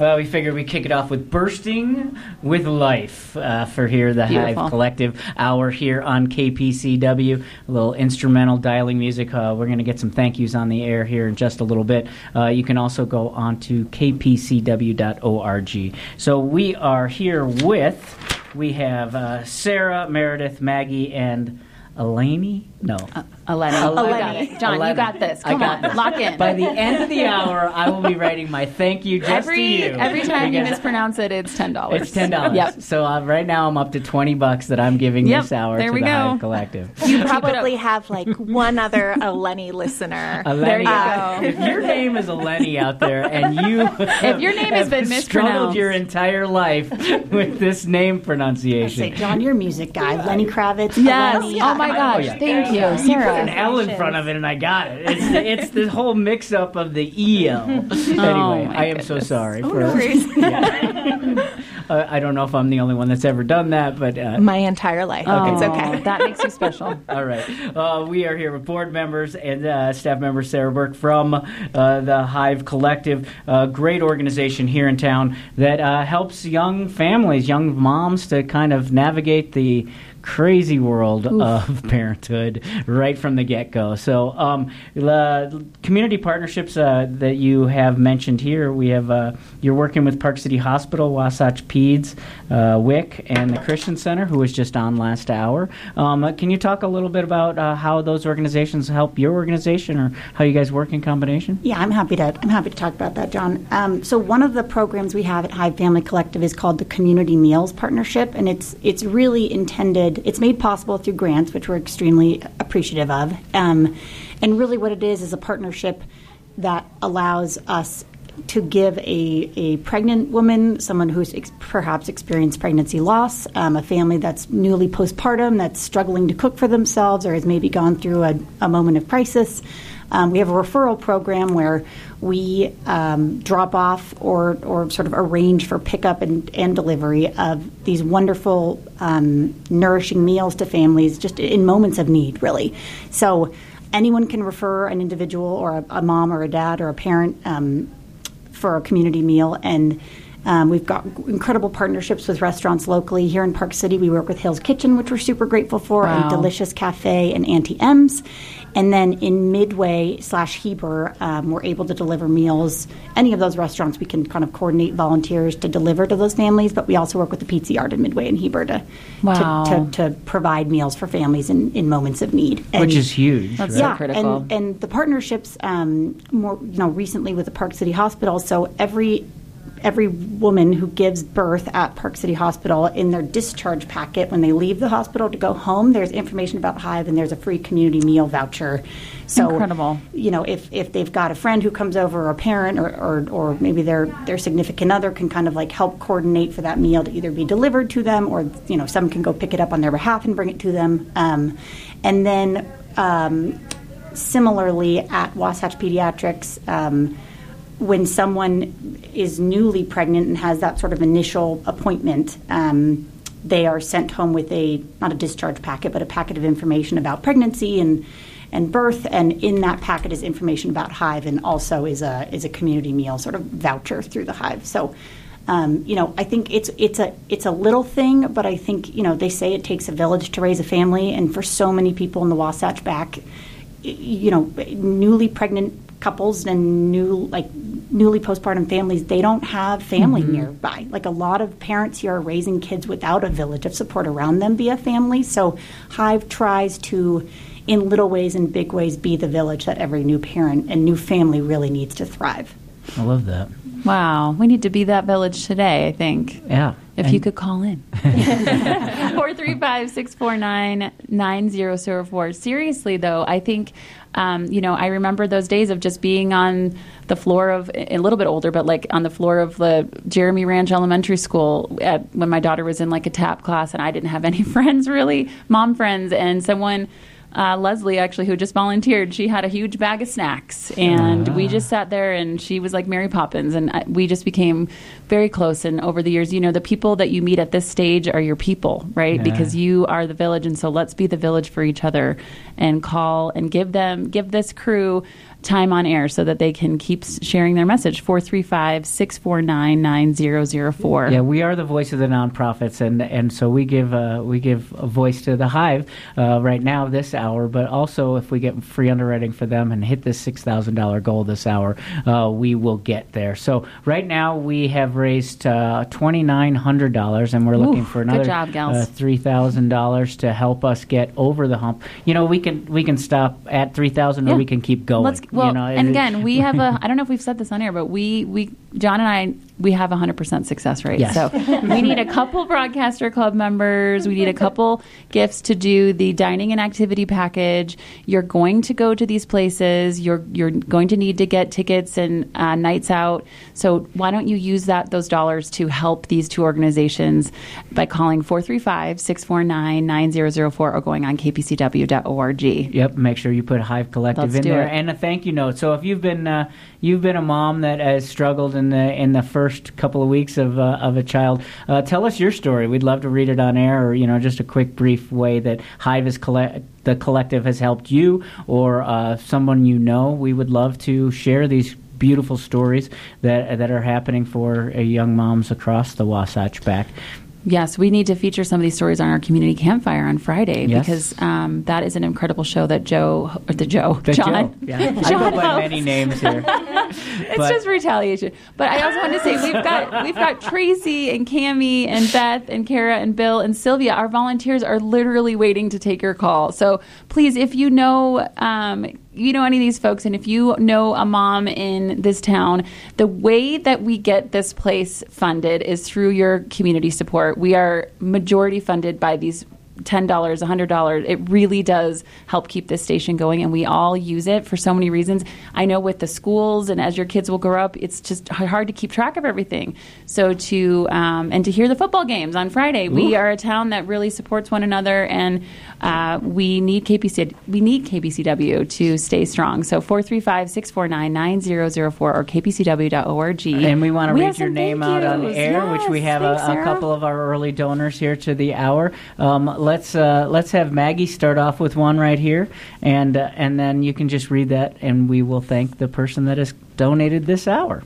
Well, we figured we'd kick it off with Bursting with Life for here, the Beautiful. Hive Collective hour here on KPCW. A little instrumental dialing music. We're going to get some thank yous on the air here in just a little bit. You can also go on to kpcw.org. So we are here we have Sarah, Meredith, Maggie, and Eleni? No. Eleni. Eleni. You got it. John, Eleni. you got this. Come I got on, this. lock in. By the end of the hour, I will be writing my thank you just to you. Every time you Because mispronounce it, it's $10. It's $10. Yep. So right now I'm up to $20 that I'm giving this hour there to we the go. Hive Collective. You probably have like one other Eleni listener. Eleni, There you go. If your name is Eleni out there and you If your name has been struggled mispronounced. your entire life with this name Say, pronunciation, John, you're a music guy. Lenny Kravitz. Yes. Eleni. Oh my gosh. yeah. Thank you, you put Sarah. an L in front of it and I got it. It's the whole mix-up of the EL. Anyway, my I am so goodness. sorry. No worries. I don't know if I'm the only one that's ever done that, but... My entire life. It's Oh, okay. That makes you special. All right. We are here with board members and staff member Sarah Burke from the Hive Collective, a great organization here in town that helps young families, young moms to kind of navigate the crazy world of parenthood right from the get-go. So the community partnerships that you have mentioned here, we have you're working with Park City Hospital, Wasatch Peds, WIC, and the Christian Center, who was just on last hour. Can you talk a little bit about how those organizations help your organization or how you guys work in combination? Yeah, I'm happy to talk about that, John. So one of the programs we have at Hive Family Collective is called the Community Meals Partnership, and it's really intended. It's made possible through grants, which we're extremely appreciative of. And really, what it is a partnership that allows us to give a pregnant woman, someone who's perhaps experienced pregnancy loss, a family that's newly postpartum, that's struggling to cook for themselves, or has maybe gone through a moment of crisis. We have a referral program where we drop off or sort of arrange for pickup and delivery of these wonderful, nourishing meals to families just in moments of need, really. So anyone can refer an individual or a mom or a dad or a parent for a community meal, and we've got incredible partnerships with restaurants locally. Here in Park City, we work with Hill's Kitchen, which we're super grateful for, Wow. and Delicious Cafe and Auntie M's. And then in Midway/Heber, we're able to deliver meals. Any of those restaurants, we can kind of coordinate volunteers to deliver to those families, but we also work with the Pizza Yard in Midway and Heber to provide meals for families in moments of need. Which is huge. That's right? so critical. And the partnerships more recently with the Park City Hospital. So every woman who gives birth at Park City Hospital, in their discharge packet when they leave the hospital to go home, there's information about Hive and there's a free community meal voucher. So, Incredible. If they've got a friend who comes over, or a parent, or maybe their significant other can kind of like help coordinate for that meal to either be delivered to them, or some can go pick it up on their behalf and bring it to them. And then similarly at Wasatch Pediatrics, when someone is newly pregnant and has that sort of initial appointment, they are sent home with not a discharge packet, but a packet of information about pregnancy and birth, and in that packet is information about Hive, and also is a community meal sort of voucher through the Hive. So, I think it's a little thing, but I think they say it takes a village to raise a family, and for so many people in the Wasatch Back, newly pregnant couples and newly postpartum families, they don't have family nearby. Like a lot of parents here are raising kids without a village of support around them via family. So Hive tries to, in little ways and big ways, be the village that every new parent and new family really needs to thrive. I love that. Wow. We need to be that village today, I think. Yeah. If you could call in. 435-649-9004. Seriously, though, I think, I remember those days of just being on the floor of, a little bit older, but like on the floor of the Jeremy Ranch Elementary School when my daughter was in like a tap class, and I didn't have any friends, really, mom friends, and someone... Leslie, actually, who just volunteered, she had a huge bag of snacks, and we just sat there, and she was like Mary Poppins, and we just became very close. And over the years, the people that you meet at this stage are your people, right? Yeah. Because you are the village, and so let's be the village for each other and call and give this crew time on air so that they can keep sharing their message. 435-649-9004. Yeah, we are the voice of the nonprofits, and so we give a voice to the Hive right now this hour. But also, if we get free underwriting for them and hit this $6,000 goal this hour, we will get there. So right now we have raised $2,900, and we're looking for another good job, gals. $3,000 to help us get over the hump. You know, we can stop at 3,000, or we can keep going. And again, we have I don't know if we've said this on air, but we John and I, we have 100% success rate. Yes. So we need a couple Broadcaster Club members. We need a couple gifts to do the dining and activity package. You're going to go to these places. You're going to need to get tickets and nights out. So why don't you use those dollars to help these two organizations by calling 435-649-9004 or going on kpcw.org. Yep, make sure you put Hive Collective in there. And a thank you note. So if you've been a mom that has struggled in the first couple of weeks of a child, tell us your story. We'd love to read it on air, or just a quick, brief way that Hive the collective has helped you or someone you know. We would love to share these beautiful stories that are happening for young moms across the Wasatch Back. Yes, we need to feature some of these stories on our community campfire on Friday because that is an incredible show that John. Yeah. I go by many names here. It's just retaliation. But I also want to say we've got Tracy and Cammie and Beth and Kara and Bill and Sylvia. Our volunteers are literally waiting to take your call. So please, if you know any of these folks, and if you know a mom in this town, the way that we get this place funded is through your community support. We are majority funded by these $10, $100. It really does help keep this station going, and we all use it for so many reasons. I know with the schools, and as your kids will grow up, it's just hard to keep track of everything. So to hear the football games on Friday, we are a town that really supports one another, and we need KPCW to stay strong. So 435-649-9004 or kpcw.org. And we want to read your name out on air, which we have a couple of our early donors here to the hour. Let's have Maggie start off with one right here, and then you can just read that, and we will thank the person that has donated this hour.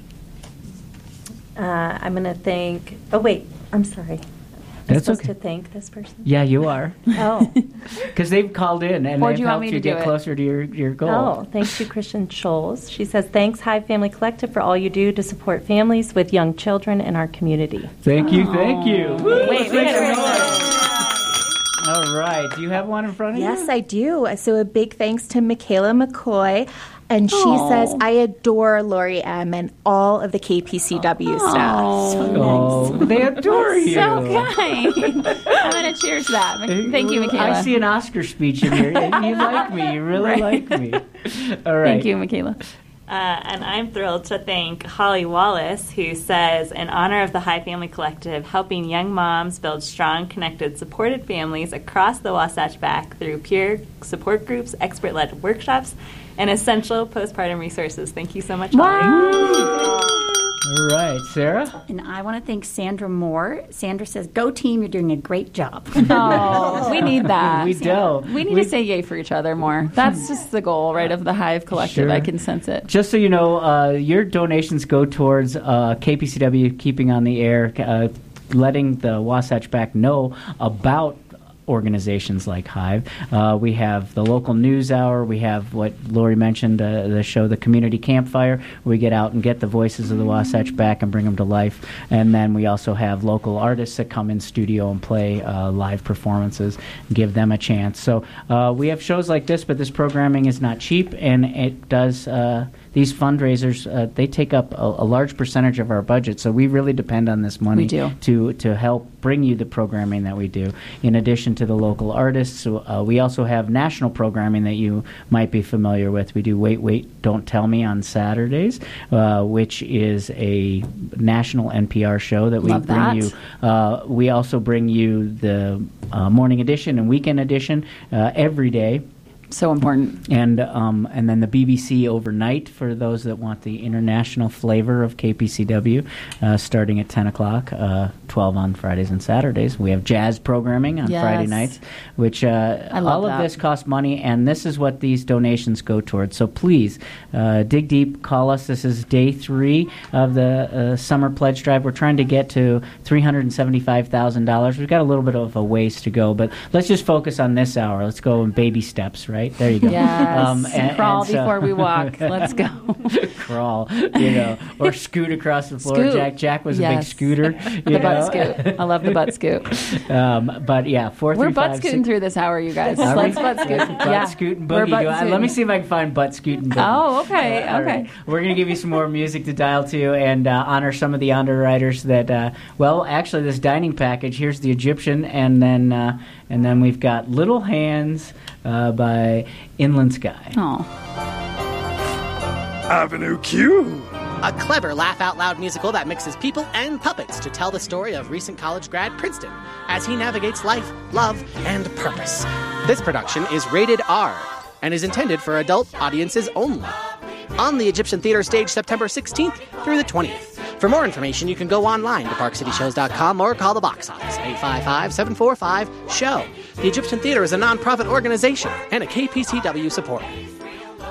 I'm going to thank. Oh wait, I'm sorry. I'm supposed to thank this person? Yeah, you are. Oh. Because they've called in and they've helped you get closer to your goal. Oh, thanks to Christian Scholes. She says, thanks, Hive Family Collective, for all you do to support families with young children in our community. Thank you. Wait, all right. Do you have one in front of you? Yes, I do. So a big thanks to Michaela McCoy. And she says, I adore Lori M. and all of the KPCW staff. Oh, they adore you. So kind. I'm going to cheers that. Thank you, Michaela. I see an Oscar speech in here. You like me. You really like me. All right. Thank you, Michaela. And I'm thrilled to thank Holly Wallace, who says, in honor of the Hive Family Collective, helping young moms build strong, connected, supported families across the Wasatch Back through peer support groups, expert-led workshops, and essential postpartum resources. Thank you so much, Holly. All right, Sarah? And I want to thank Sandra Moore. Sandra says, go team, you're doing a great job. Oh, we need that. We do. We need to say yay for each other more. That's just the goal, right, of the Hive Collective. Sure. I can sense it. Just so you know, your donations go towards KPCW keeping on the air, letting the Wasatch Back know about organizations like Hive. We have the local news hour. We have what Lori mentioned, the show, the Community Campfire, where we get out and get the voices of the Wasatch Back and bring them to life. And then we also have local artists that come in studio and play live performances, give them a chance. So we have shows like this, but this programming is not cheap, and it does... these fundraisers, they take up a large percentage of our budget, so we really depend on this money to help bring you the programming that we do. In addition to the local artists, we also have national programming that you might be familiar with. We do Wait, Wait, Don't Tell Me on Saturdays, which is a national NPR show that we bring you. We also bring you the morning edition and weekend edition every day. So important. And then the BBC Overnight for those that want the international flavor of KPCW, starting at 10 o'clock. 12 on Fridays and Saturdays. We have jazz programming on Yes. Friday nights, which love all of that. this costs money, and this is what these donations go towards. So please, dig deep, call us. This is day 3 of the summer pledge drive. We're trying to get to $375,000. We've got a little bit of a ways to go, but let's just focus on this hour. Let's go in baby steps, right? There you go. Yes. Crawl so- before we walk. Let's go. Crawl, or scoot across the floor. Scoot. Jack was a big Yes. scooter. The butt scoot. I love the butt scoot. But yeah, 4, 3, We're butt 5, scooting 6. through this hour, you guys. Are Let's we? butt scoot. Butt scooting We're boogie. butt Let scooting. me see if I can find butt scooting boogie. Oh, okay. All Okay. right. We're going to give you some more music to dial to and honor some of the underwriters that, actually, this dining package, here's the Egyptian, and then we've got Little Hands by Inland Sky. Oh. Avenue Q. A clever laugh-out-loud musical that mixes people and puppets to tell the story of recent college grad Princeton as he navigates life, love, and purpose. This production is rated R and is intended for adult audiences only. On the Egyptian Theater stage September 16th through the 20th. For more information, you can go online to parkcityshows.com or call the box office, 855-745-SHOW. The Egyptian Theater is a non-profit organization and a KPCW supporter.